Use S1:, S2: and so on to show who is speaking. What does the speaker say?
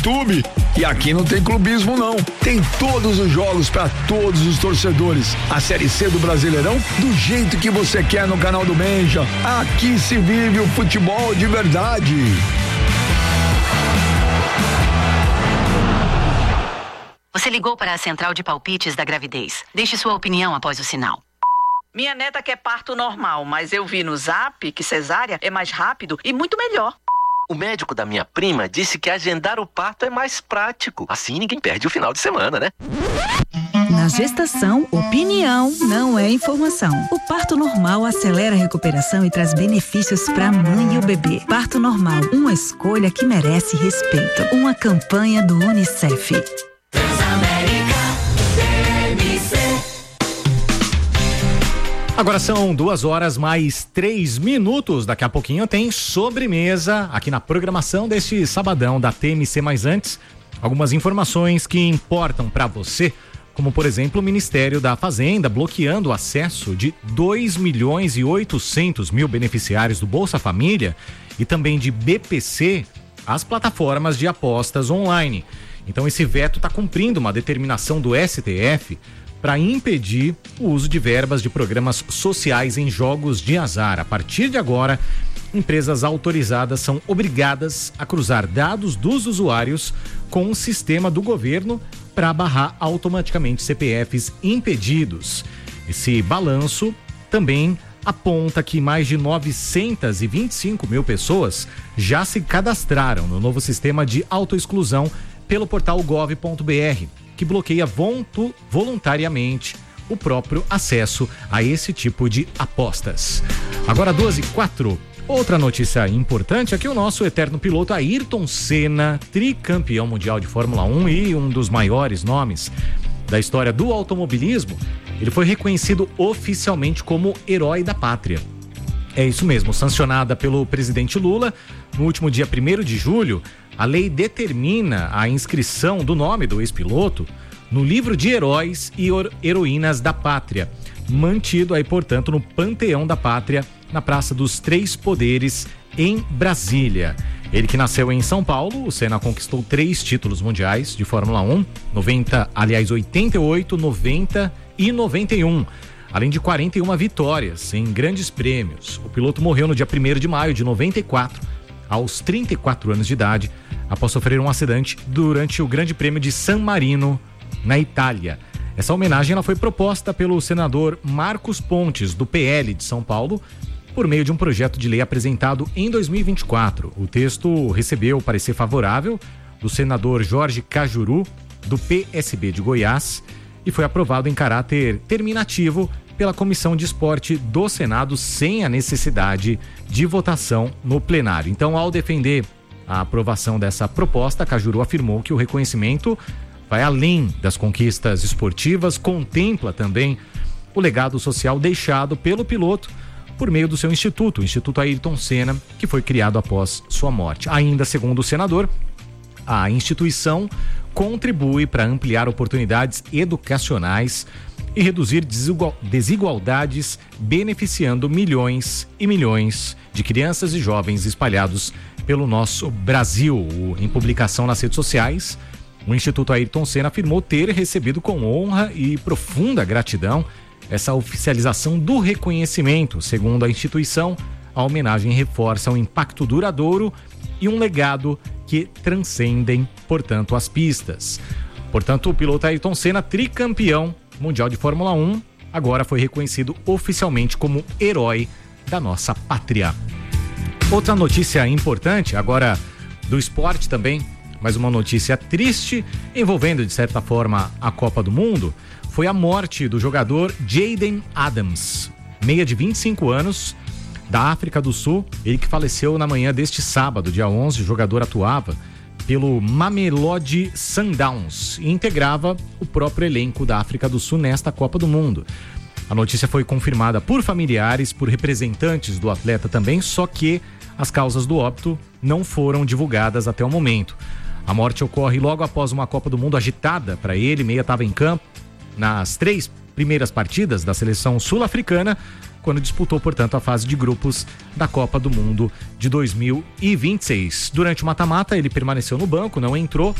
S1: YouTube. E aqui não tem clubismo não, tem todos os jogos para todos os torcedores. A Série C do Brasileirão do jeito que você quer no canal do Benja. Aqui se vive o futebol de verdade.
S2: Você ligou para a central de palpites da gravidez. Deixe sua opinião após o sinal.
S3: Minha neta quer parto normal, mas eu vi no Zap que cesárea é mais rápido e muito melhor.
S4: O médico da minha prima disse que agendar o parto é mais prático. Assim ninguém perde o final de semana, né?
S5: Na gestação, opinião não é informação. O parto normal acelera a recuperação e traz benefícios para a mãe e o bebê. Parto normal, uma escolha que merece respeito. Uma campanha do UNICEF.
S6: Agora são 2h mais 3 minutos. Daqui a pouquinho tem sobremesa aqui na programação deste sabadão da TMC. Mas antes, algumas informações que importam para você, como por exemplo o Ministério da Fazenda bloqueando o acesso de 2.800.000 beneficiários do Bolsa Família e também de BPC às plataformas de apostas online. Então esse veto está cumprindo uma determinação do STF para impedir o uso de verbas de programas sociais em jogos de azar. A partir de agora, empresas autorizadas são obrigadas a cruzar dados dos usuários com o sistema do governo para barrar automaticamente CPFs impedidos. Esse balanço também aponta que mais de 925.000 pessoas já se cadastraram no novo sistema de autoexclusão pelo portal gov.br, que bloqueia voluntariamente o próprio acesso a esse tipo de apostas. Agora 2h04, outra notícia importante é que o nosso eterno piloto Ayrton Senna, tricampeão mundial de Fórmula 1 e um dos maiores nomes da história do automobilismo, ele foi reconhecido oficialmente como herói da pátria. É isso mesmo, sancionada pelo presidente Lula no último dia 1º de julho, a lei determina a inscrição do nome do ex-piloto no livro de heróis e heroínas da pátria, mantido aí, portanto, no Panteão da Pátria, na Praça dos Três Poderes, em Brasília. Ele que nasceu em São Paulo, o Senna conquistou 3 títulos mundiais de Fórmula 1, 88, 90 e 91. Além de 41 vitórias em grandes prêmios. O piloto morreu no dia 1º de maio de 94, aos 34 anos de idade, após sofrer um acidente durante o Grande Prêmio de San Marino, na Itália. Essa homenagem ela foi proposta pelo senador Marcos Pontes, do PL de São Paulo, por meio de um projeto de lei apresentado em 2024. O texto recebeu o parecer favorável do senador Jorge Cajuru, do PSB de Goiás, e foi aprovado em caráter terminativo pela Comissão de Esporte do Senado, sem a necessidade de votação no plenário. Então, ao defender a aprovação dessa proposta, Cajuru afirmou que o reconhecimento vai além das conquistas esportivas, contempla também o legado social deixado pelo piloto por meio do seu instituto, o Instituto Ayrton Senna, que foi criado após sua morte. Ainda segundo o senador, a instituição contribui para ampliar oportunidades educacionais e reduzir desigualdades, beneficiando milhões e milhões de crianças e jovens espalhados pelo nosso Brasil. Em publicação nas redes sociais, o Instituto Ayrton Senna afirmou ter recebido com honra e profunda gratidão essa oficialização do reconhecimento. Segundo a instituição, a homenagem reforça um impacto duradouro e um legado que transcendem, portanto, as pistas. Portanto, o piloto Ayrton Senna, tricampeão mundial de Fórmula 1, agora foi reconhecido oficialmente como herói da nossa pátria. Outra notícia importante, agora do esporte também, mas uma notícia triste, envolvendo de certa forma a Copa do Mundo, foi a morte do jogador Jaden Adams, meia de 25 anos, da África do Sul. Ele que faleceu na manhã deste sábado, dia 11, o jogador atuava pelo Mamelodi Sundowns e integrava o próprio elenco da África do Sul nesta Copa do Mundo. A notícia foi confirmada por familiares, por representantes do atleta também, só que as causas do óbito não foram divulgadas até o momento. A morte ocorre logo após uma Copa do Mundo agitada para ele. Meia estava em campo nas 3 primeiras partidas da seleção sul-africana, quando disputou, portanto, a fase de grupos da Copa do Mundo de 2026. Durante o mata-mata, ele permaneceu no banco, não entrou,